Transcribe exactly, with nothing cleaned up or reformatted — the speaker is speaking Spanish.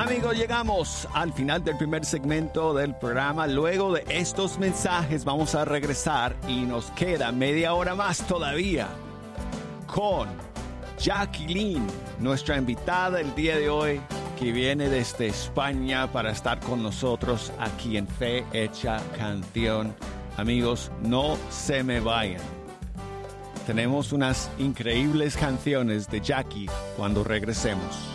Amigos, llegamos al final del primer segmento del programa. Luego de estos mensajes vamos a regresar y nos queda media hora más todavía con Jacqueline, nuestra invitada el día de hoy, que viene desde España para estar con nosotros aquí en Fe Hecha Canción. Amigos, no se me vayan. Tenemos unas increíbles canciones de Jackie cuando regresemos.